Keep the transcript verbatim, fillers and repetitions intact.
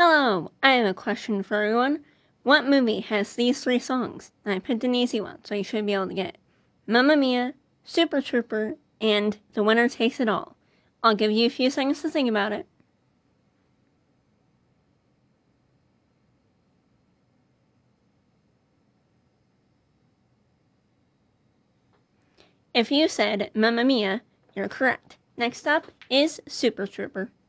Hello, I have a question for everyone. What movie has these three songs? I picked an easy one, so you should be able to get it. Mamma Mia, Super Trooper, and The Winner Takes It All. I'll give you a few seconds to think about it. If you said Mamma Mia, you're correct. Next up is Super Trooper.